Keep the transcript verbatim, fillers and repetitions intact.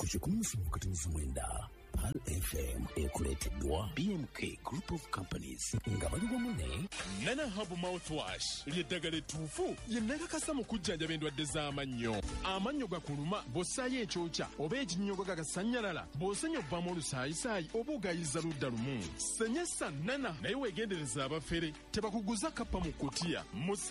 ku kikumi wakati mwenda Pal F M ekuleteddwa B M K Group of Companies nga bali wamu ne Nana Hub Mouthwash ly'eddagala ettuufu lye nnakakasa mu kujjanjaba endwadde z'amannyo. Amannyo gakuluma bw'ossaayo ekyokya oba ekinnyogo gagasannyalala bw'osenya obbamu olusaayisaayi oba ogayiza ludda lumu. Senyesa Nana naye weegendereza abafere tebakuguza kappa mu kkutiya.